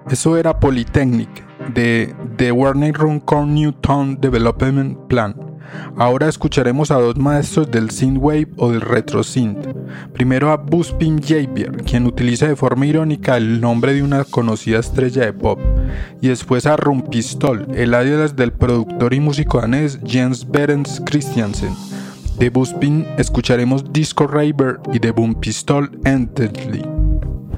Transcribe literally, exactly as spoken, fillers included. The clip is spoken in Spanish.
Eso era Polytechnic, de The Warner Room Core New Tone Development Plan. Ahora escucharemos a dos maestros del synthwave o del retro synth. Primero a Busbin Javier, quien utiliza de forma irónica el nombre de una conocida estrella de pop, y después a Rumpistol, el alias del productor y músico danés Jens Berens Christiansen. De Busbin escucharemos Disco Raver y de Rumpistol Endlessly.